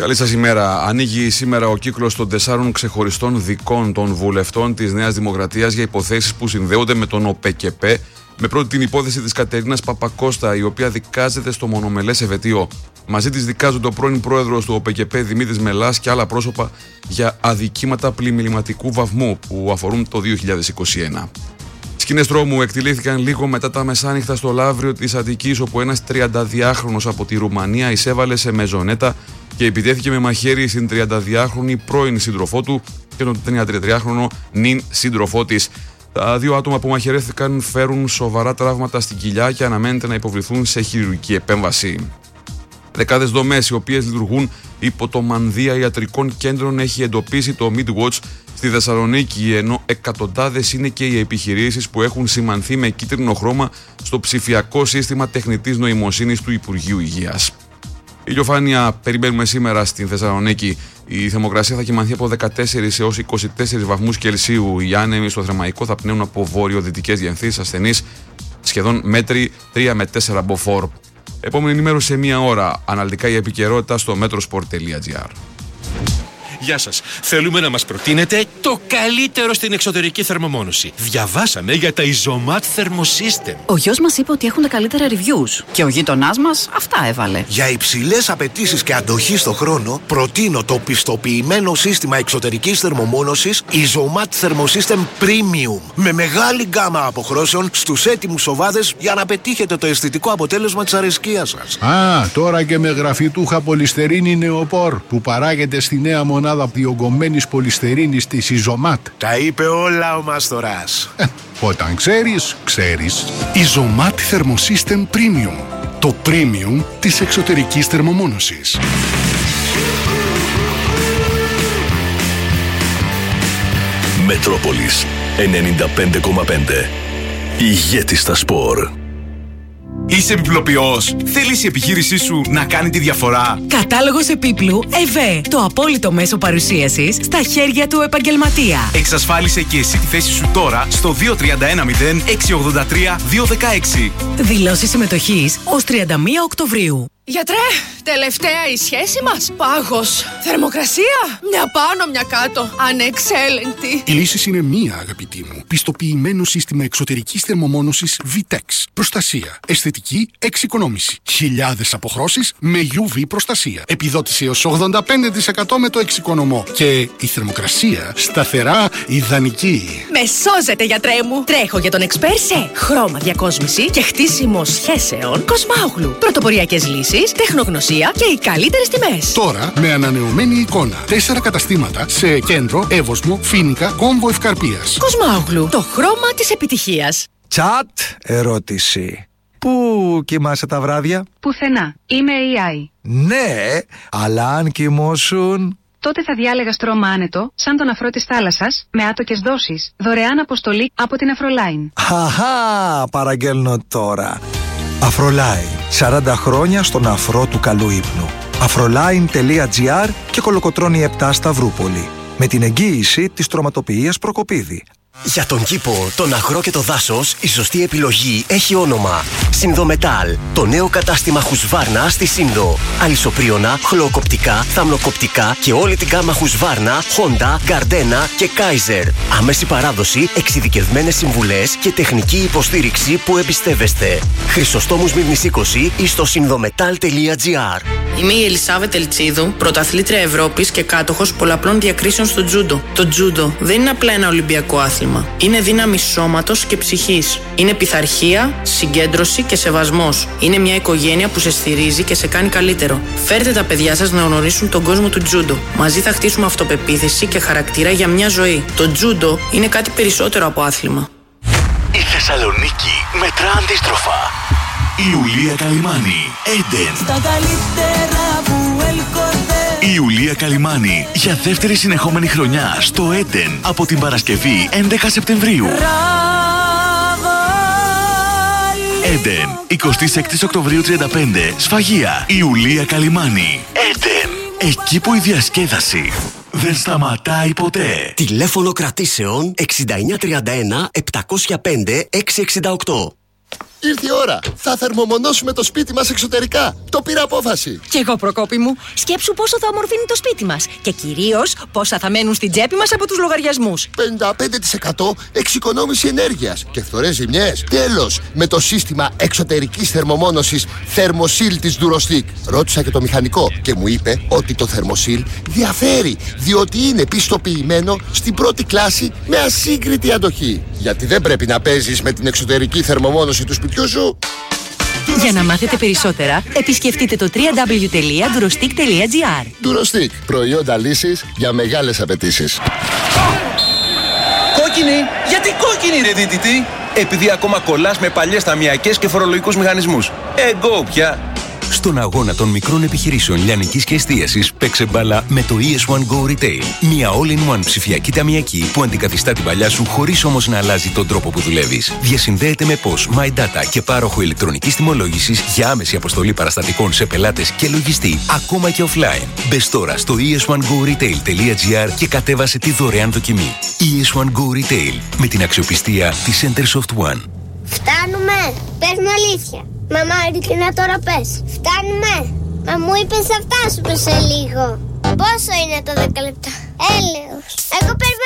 Καλή σας ημέρα. Ανοίγει σήμερα ο κύκλος των 4 ξεχωριστών δικών των βουλευτών της Νέας Δημοκρατίας για υποθέσεις που συνδέονται με τον ΟΠΕΚΕΠΕ, με πρώτη την υπόθεση της Κατερίνας Παπακώστα, η οποία δικάζεται στο μονομελές εφετείο. Μαζί της δικάζονται ο πρώην πρόεδρος του ΟΠΕΚΕΠΕ Δημήτρης Μελάς και άλλα πρόσωπα για αδικήματα πλημμυληματικού βαθμού που αφορούν το 2021. Σκηνές τρόμου εκτελήθηκαν λίγο μετά τα μεσάνυχτα στο Λαύριο της Αττικής, όπου ένας 32χρονος από τη Ρουμανία εισέβαλε σε μεζονέτα και επιτέθηκε με μαχαίρι στην 32χρονη πρώην σύντροφό του και τον 33χρονο νυν σύντροφό της. Τα δύο άτομα που μαχαιρέθηκαν φέρουν σοβαρά τραύματα στην κοιλιά και αναμένεται να υποβληθούν σε χειρουργική επέμβαση. Δεκάδες δομές, οι οποίες λειτουργούν υπό το μανδύα ιατρικών κέντρων, έχει εντοπίσει το Midwatch στη Θεσσαλονίκη, ενώ εκατοντάδες είναι και οι επιχειρήσεις που έχουν σημανθεί με κίτρινο χρώμα στο ψηφιακό σύστημα τεχνητής νοημοσύνης του Υπουργείου Υγείας. Ηλιοφάνεια περιμένουμε σήμερα στην Θεσσαλονίκη. Η θερμοκρασία θα κυμανθεί από 14 έως 24 βαθμούς Κελσίου. Οι άνεμοι στο Θερμαϊκό θα πνέουν από βόρειο-δυτικές διευθύνσεις ασθενείς, σχεδόν μέτρη 3 με 4 μποφόρ. Επόμενη ενημέρωση σε μία ώρα. Αναλυτικά η επικαιρότητα στο metrosport.gr. Γεια σας. Θέλουμε να μας προτείνετε το καλύτερο στην εξωτερική θερμομόνωση. Διαβάσαμε για τα Isomat Thermosystem. Ο γιος μας είπε ότι έχουν τα καλύτερα reviews και ο γείτονάς μας αυτά έβαλε. Για υψηλές απαιτήσεις και αντοχή στο χρόνο, προτείνω το πιστοποιημένο σύστημα εξωτερικής θερμομόνωσης Isomat Thermosystem Premium. Με μεγάλη γκάμα αποχρώσεων στους έτοιμους σοβάδες για να πετύχετε το αισθητικό αποτέλεσμα της αρεσκίας σας. Τώρα και με γραφιτούχα πολυστερίνη νεοπόρ που παράγεται στη νέα μονάδα διογκωμένης πολυστερίνης της Isomat. Τα είπε όλα ο Μαστοράς. Όταν ξέρεις, ξέρεις. Isomat Thermosystem Premium. Το premium της εξωτερικής θερμομόνωσης. Μετρόπολης 95,5. Ηγέτης στα σπορ. Είσαι επιπλοποιός. Θέλεις η επιχείρησή σου να κάνει τη διαφορά? Κατάλογος επίπλου ΕΒΕ. Το απόλυτο μέσο παρουσίασης στα χέρια του επαγγελματία. Εξασφάλισε και εσύ τη θέση σου τώρα στο 2310 683 216. Δηλώσεις συμμετοχής ως 31 Οκτωβρίου. Γιατρέ, τελευταία η σχέση μας. Πάγος. Θερμοκρασία. Μια πάνω, μια κάτω. Ανεξέλεγκτη. Η λύση είναι μία, αγαπητή μου. Πιστοποιημένο σύστημα εξωτερικής θερμομόνωσης VTEX. Προστασία. Αισθητική εξοικονόμηση. Χιλιάδες αποχρώσεις με UV προστασία. Επιδότηση έως 85% με το εξοικονομώ. Και η θερμοκρασία σταθερά ιδανική. Με σώζετε, γιατρέ μου. Τρέχω για τον εξπέρ σε χρώμα διακόσμηση και χτίσιμο σχέσεων Κοσμάογλου. Πρωτοποριακές λύσεις, τεχνογνωσία και οι καλύτερες τιμές. Τώρα με ανανεωμένη εικόνα. 4 καταστήματα σε Κέντρο, Εύωσμο, Φοίνικα, Κόμβο Ευκαρπίας. Κοσμάογλου. Το χρώμα της επιτυχίας. Τσατ ερώτηση. Πού κοιμάσαι τα βράδια? Πουθενά. Είμαι AI. Ναι, αλλά αν κοιμώσουν... Τότε θα διάλεγα στρώμα άνετο, σαν τον αφρό της θάλασσας, με άτοκες δόσεις. Δωρεάν αποστολή από την Αφρολάιν. Χαχά, παραγγέλνω τώρα. Αφρολάιν. 40 χρόνια στον αφρό του καλού ύπνου. Afroline.gr και Κολοκοτρώνη 7 Σταυρούπολη. Με την εγγύηση της τροματοποιίας Προκοπίδη. Για τον κήπο, τον αγρό και το δάσος, η σωστή επιλογή έχει όνομα. Συνδομετάλ, το νέο κατάστημα Husqvarna στη Σύνδο. Αλυσοπρίωνα, χλωοκοπτικά, θαμνοκοπτικά και όλη την γάμα Husqvarna, Honda, Gardena και Kaiser. Άμεση παράδοση, εξειδικευμένες συμβουλές και τεχνική υποστήριξη που εμπιστεύεστε. Χρυσοστόμους Μύρνης 20 ή στο συνδομετάλ.gr. Είμαι η Ελισάβετ Ελτσίδου, πρωταθλήτρια Ευρώπης και κάτοχος πολλαπλών διακρίσεων στο τζούντο. Το τζούντο δεν είναι απλά ένα ολυμπιακό άθλημα. Είναι δύναμη σώματος και ψυχής. Είναι πειθαρχία, συγκέντρωση και σεβασμός. Είναι μια οικογένεια που σε στηρίζει και σε κάνει καλύτερο. Φέρτε τα παιδιά σας να γνωρίσουν τον κόσμο του τζούντο. Μαζί θα χτίσουμε αυτοπεποίθηση και χαρακτήρα για μια ζωή. Το τζούντο είναι κάτι περισσότερο από άθλημα. Η Θεσσαλονίκη μετρά αντίστροφα. Η Ιουλία Καλυμάνη, Έντεν. Στα καλύτερα που έλκονται. Η Ιουλία Καλυμάνη για δεύτερη συνεχόμενη χρονιά στο Έντεν από την Παρασκευή 11 Σεπτεμβρίου. Έντεν, 26 Οκτωβρίου 35, Σφαγεία. Η Ιουλία Καλυμάνη, Έντεν. Εκεί που η διασκέδαση δεν σταματάει ποτέ. Τηλέφωνο κρατήσεων 6931 705 668. Ήρθε η ώρα. Θα θερμομονώσουμε το σπίτι μας εξωτερικά. Το πήρα απόφαση. Κι εγώ, Προκόπη μου. Σκέψου πόσο θα ομορφύνει το σπίτι μας. Και κυρίως πόσα θα μένουν στην τσέπη μας από τους λογαριασμούς. 55% εξοικονόμηση ενέργειας και φθορές ζημιές. Τέλος, με το σύστημα εξωτερικής θερμομόνωσης Thermosil της Durostic. Ρώτησα και το μηχανικό και μου είπε ότι το Thermosil διαφέρει, διότι είναι πιστοποιημένο στην πρώτη κλάση με ασύγκριτη αντοχή. Γιατί δεν πρέπει να παίζεις με την εξωτερική θερμομόνωση του σπιτιού σου. Για να μάθετε περισσότερα, επισκεφτείτε το www.durostic.gr. Durostic. Προϊόντα λύσης για μεγάλες απαιτήσεις. Κόκκινη! Γιατί κόκκινη, ρε δίτητη? Επειδή ακόμα κολλάς με παλιές ταμιακές και φορολογικούς μηχανισμούς. Εγώ πια. Στον αγώνα των μικρών επιχειρήσεων λιανικής και εστίασης, παίξε μπάλα με το ES1 Go Retail. Μια all-in-one ψηφιακή ταμιακή που αντικαθιστά την παλιά σου χωρίς όμως να αλλάζει τον τρόπο που δουλεύεις. Διασυνδέεται με POS, My Data και πάροχο ηλεκτρονικής τιμολόγησης για άμεση αποστολή παραστατικών σε πελάτες και λογιστή, ακόμα και offline. Μπες τώρα στο es1goretail.gr και κατέβασε τη δωρεάν δοκιμή. ES1 Go Retail, με την αξιοπιστία της Centersoft One. Φτάνουμε! Πες μου αλήθεια. Μαμά, ειλικρινά τώρα πες. Φτάνουμε! Μα μου είπες θα φτάσουμε σε λίγο. Πόσο είναι το 10 λεπτά? Έλεος. Εγώ